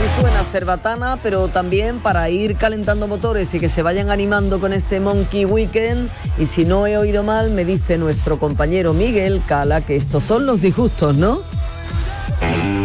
suena cerbatana, pero también para ir calentando motores y que se vayan animando con este Monkey Weekend. Y si no he oído mal, me dice nuestro compañero Miguel Cala que estos son Los Disgustos, ¿no?